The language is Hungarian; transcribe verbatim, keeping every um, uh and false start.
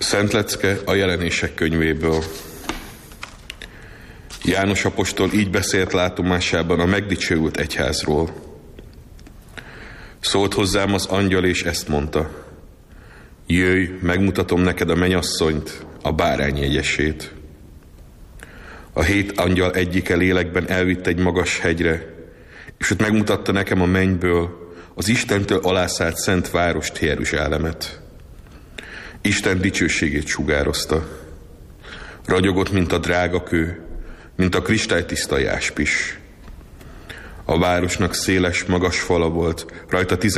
Szent lecke a Jelenések könyvéből. János apostol így beszélt látomásában a megdicsőült egyházról. Szólt hozzám az angyal, és ezt mondta: jöjj, megmutatom neked a mennyasszonyt, a bárány jegyesét. A hét angyal egyike lélekben elvitt egy magas hegyre, és ott megmutatta nekem a mennyből az Istentől alászállt szent várost, Jeruzsálemet. Isten dicsőségét sugározta. Ragyogott, mint a drágakő, mint a kristálytiszta jáspis. A városnak széles, magas fala volt, rajta